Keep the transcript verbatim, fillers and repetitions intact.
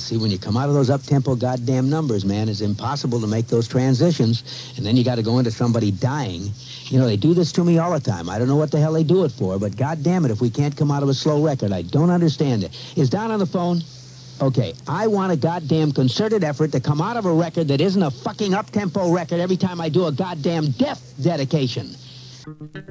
See, when you come out of those up-tempo goddamn numbers, man, it's impossible to make those transitions, and then you got to go into somebody dying. You know, they do this to me all the time. I don't know what the hell they do it for, but goddamn it, if we can't come out of a slow record, I don't understand it. Is Don on the phone? Okay, I want a goddamn concerted effort to come out of a record that isn't a fucking up-tempo record every time I do a goddamn death dedication.